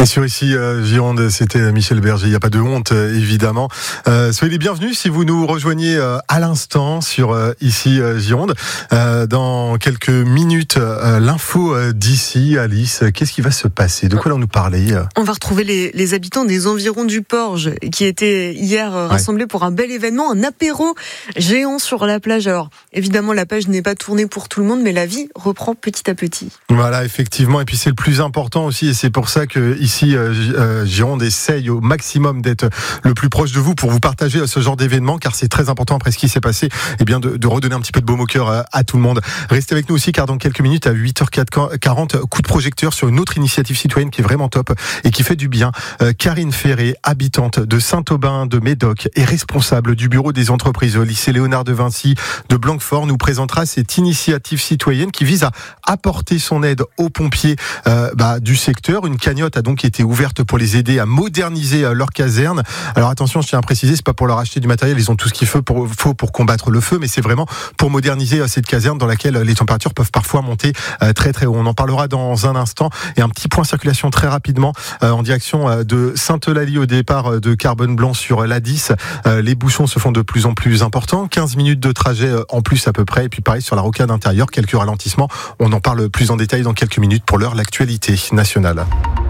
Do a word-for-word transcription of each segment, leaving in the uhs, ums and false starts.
Sur ici euh, Gironde, c'était Michel Berger. Il n'y a pas de honte, euh, évidemment. Euh, soyez les bienvenus si vous nous rejoignez euh, à l'instant sur euh, ici euh, Gironde. Euh, dans quelques minutes, euh, l'info euh, d'ici. Alice, qu'est-ce qui va se passer? De quoi allons-nous parler? On va retrouver les, les habitants des environs du Porge qui étaient hier euh, rassemblés ouais. pour un bel événement, un apéro géant sur la plage. Alors évidemment, la page n'est pas tournée pour tout le monde, mais la vie reprend petit à petit. Voilà, effectivement. Et puis c'est le plus important aussi, et c'est pour ça que ici euh, Gironde essaye au maximum d'être le plus proche de vous pour vous partager ce genre d'événement, car c'est très important après ce qui s'est passé, et bien de, de redonner un petit peu de baume au cœur à, à tout le monde. Restez avec nous aussi, car dans quelques minutes à huit heures quarante, coup de projecteur sur une autre initiative citoyenne qui est vraiment top et qui fait du bien. Euh, Karine Ferré, habitante de Saint-Aubin de Médoc et responsable du bureau des entreprises au lycée Léonard de Vinci de Blanquefort, nous présentera cette initiative citoyenne qui vise à apporter son aide aux pompiers euh, bah, du secteur. Une cagnotte a donc été ouverte pour les aider à moderniser euh, leur caserne. Alors attention, je tiens à préciser, c'est pas pour leur acheter du matériel, ils ont tout ce qu'il faut pour, faut pour combattre le feu, mais c'est vraiment pour moderniser euh, cette caserne dans laquelle les températures peuvent parfois monter euh, très très haut. On en parlera dans un instant. Et un petit point circulation très rapidement euh, en direction euh, de Sainte-Eulalie au départ euh, de Carbone Blanc sur l'A dix. Euh, les bouchons se font de plus en plus importants. quinze minutes de trajet euh, en plus à peu près. Et puis pareil sur la rocade intérieure, quelques ralentissements. On en parle plus en détail dans quelques minutes. Pour l'heure, l'actualité nationale.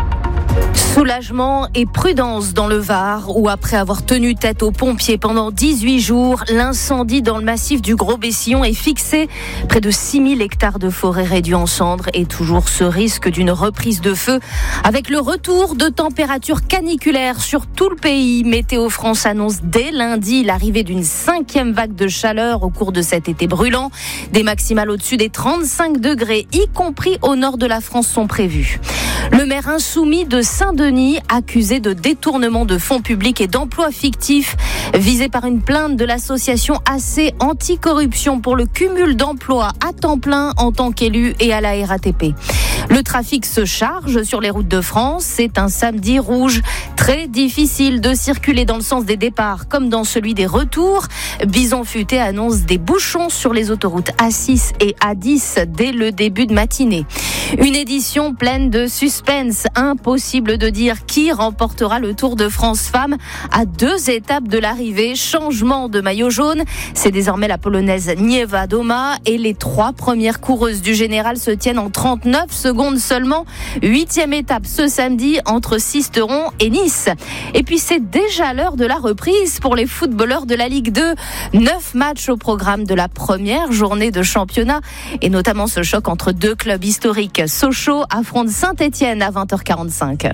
Soulagement et prudence dans le Var, où après avoir tenu tête aux pompiers pendant dix-huit jours, l'incendie dans le massif du Gros-Bessillon est fixé. Près de six mille hectares de forêt réduits en cendres, et toujours ce risque d'une reprise de feu avec le retour de températures caniculaires sur tout le pays. Météo France annonce dès lundi l'arrivée d'une cinquième vague de chaleur au cours de cet été brûlant. Des maximales au-dessus des trente-cinq degrés, y compris au nord de la France, sont prévues. Le maire insoumis de Saint-Denis, accusé de détournement de fonds publics et d'emplois fictifs, visé par une plainte de l'association A C Anticorruption pour le cumul d'emplois à temps plein en tant qu'élu et à la R A T P. Le trafic se charge sur les routes de France. C'est un samedi rouge. Très difficile de circuler dans le sens des départs comme dans celui des retours. Bison Futé annonce des bouchons sur les autoroutes A six et A dix dès le début de matinée. Une édition pleine de suspense. Impossible de dire qui remportera le Tour de France Femmes à deux étapes de l'arrivée. Changement de maillot jaune. C'est désormais la Polonaise Nieva Doma, et les trois premières coureuses du général se tiennent en trente-neuf secondes seulement. Huitième étape ce samedi entre Sisteron et Nice. Et puis c'est déjà l'heure de la reprise pour les footballeurs de la Ligue deux. Neuf matchs au programme de la première journée de championnat, et notamment ce choc entre deux clubs historiques. Sochaux affronte Saint-Étienne à vingt heures quarante-cinq.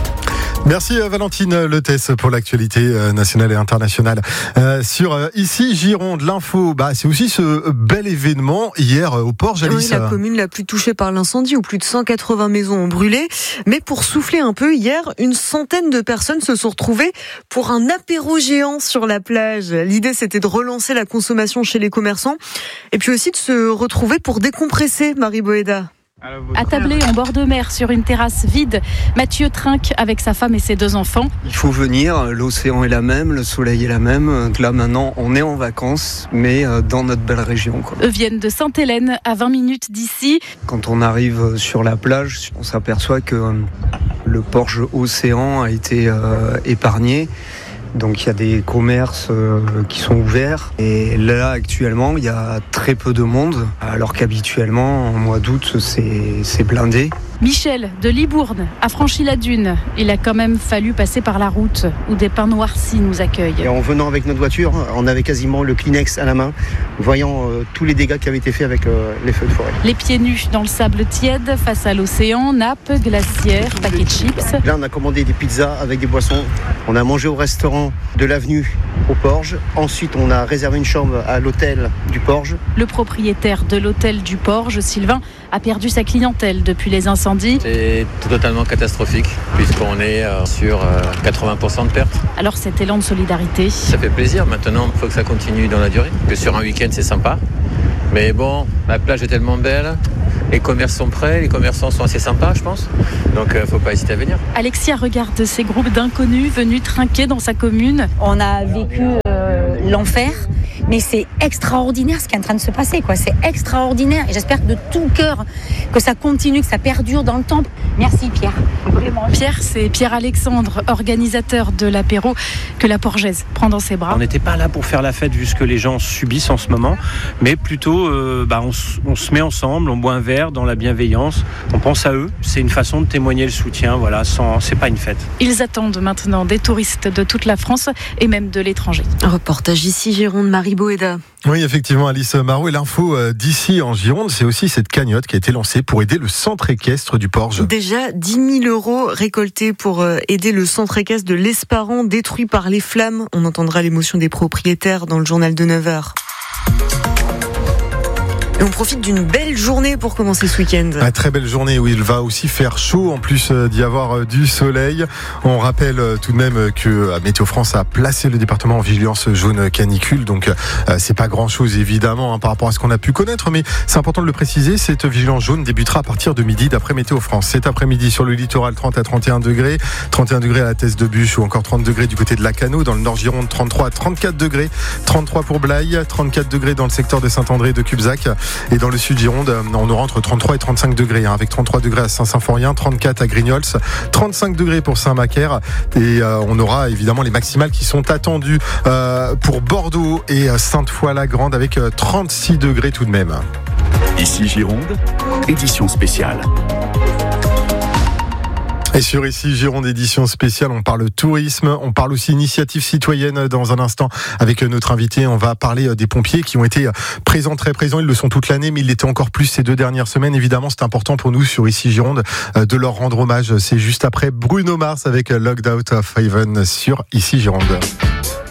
Merci Valentine Lethès pour l'actualité nationale et internationale. Euh, sur euh, ici Gironde, l'info, bah, c'est aussi ce bel événement hier au Porge. Alice. Oui, la commune la plus touchée par l'incendie, où plus de cent quatre-vingts maisons ont brûlé. Mais pour souffler un peu, hier, une centaine de personnes se sont retrouvées pour un apéro géant sur la plage. L'idée, c'était de relancer la consommation chez les commerçants, et puis aussi de se retrouver pour décompresser, Marie Boéda. Attablé en bord de mer sur une terrasse vide, Mathieu trinque avec sa femme et ses deux enfants. Il faut venir, l'océan est la même, le soleil est la même. Là maintenant on est en vacances, mais dans notre belle région, quoi. Eux viennent de Sainte-Hélène, à vingt minutes d'ici. Quand on arrive sur la plage, on s'aperçoit que le Porge Océan a été euh, épargné. Donc il y a des commerces euh, qui sont ouverts, et là actuellement il y a très peu de monde, alors qu'habituellement en mois d'août c'est, c'est blindé. Michel de Libourne a franchi la dune. Il a quand même fallu passer par la route où des pins noircis nous accueillent. Et en venant avec notre voiture, on avait quasiment le Kleenex à la main, voyant euh, tous les dégâts qui avaient été faits avec euh, les feux de forêt. Les pieds nus dans le sable tiède face à l'océan, nappes, glacières, paquets de chips. Là on a commandé des pizzas avec des boissons. On a mangé au restaurant de l'avenue au Porge. Ensuite on a réservé une chambre à l'hôtel du Porge. Le propriétaire de l'hôtel du Porge, Sylvain, a perdu sa clientèle depuis les incendies. C'est totalement catastrophique, puisqu'on est sur quatre-vingts pour cent de pertes. Alors cet élan de solidarité, ça fait plaisir. Maintenant il faut que ça continue dans la durée, que sur un week-end c'est sympa, mais bon, la plage est tellement belle, les commerces sont prêts, les commerçants sont assez sympas, je pense, donc il ne faut pas hésiter à venir. Alexia regarde ces groupes d'inconnus venus trinquer dans sa commune. On a vécu euh, l'enfer, mais c'est extraordinaire ce qui est en train de se passer, quoi. C'est extraordinaire, et j'espère de tout cœur que ça continue, que ça perdure dans le temps. Merci Pierre. Vraiment. Pierre, c'est Pierre-Alexandre, organisateur de l'apéro que la Porgèse prend dans ses bras. On n'était pas là pour faire la fête vu ce que les gens subissent en ce moment, mais plutôt euh, bah, on, on se met ensemble, on boit un verre dans la bienveillance, on pense à eux. C'est une façon de témoigner le soutien, voilà, sans, c'est pas une fête. Ils attendent maintenant des touristes de toute la France et même de l'étranger. Un reportage ici, Gironde, Marie Boéda. Oui, effectivement, Alice Marot. Et l'info d'ici en Gironde, c'est aussi cette cagnotte qui a été lancée pour aider le centre équestre du Porge. Déjà dix mille euros récoltés pour aider le centre équestre de l'Esparran détruit par les flammes. On entendra l'émotion des propriétaires dans le journal de neuf heures. Et on profite d'une belle journée pour commencer ce week-end. Une très belle journée où il va aussi faire chaud, en plus d'y avoir du soleil. On rappelle tout de même que Météo France a placé le département en vigilance jaune canicule. Donc c'est pas grand-chose évidemment hein, par rapport à ce qu'on a pu connaître. Mais c'est important de le préciser, cette vigilance jaune débutera à partir de midi d'après Météo France. Cet après-midi sur le littoral, trente à trente et un degrés. trente et un degrés à la Thèse de Bûche ou encore trente degrés du côté de Lacanau. Dans le Nord Gironde, trente-trois à trente-quatre degrés. trente-trois pour Blaye, trente-quatre degrés dans le secteur de Saint-André de Cubzac. Et dans le sud Gironde, on aura entre trente-trois et trente-cinq degrés, hein, avec trente-trois degrés à Saint-Symphorien, trente-quatre à Grignols, trente-cinq degrés pour Saint-Macaire. Et euh, on aura évidemment les maximales qui sont attendues euh, pour Bordeaux et Sainte-Foy-la-Grande avec trente-six degrés tout de même. Ici Gironde, édition spéciale. Et sur Ici Gironde édition spéciale, on parle tourisme, on parle aussi initiative citoyenne dans un instant avec notre invité. On va parler des pompiers qui ont été présents, très présents, ils le sont toute l'année, mais ils l'étaient encore plus ces deux dernières semaines. Évidemment, c'est important pour nous sur Ici Gironde de leur rendre hommage. C'est juste après Bruno Mars avec Locked Out of Heaven sur Ici Gironde.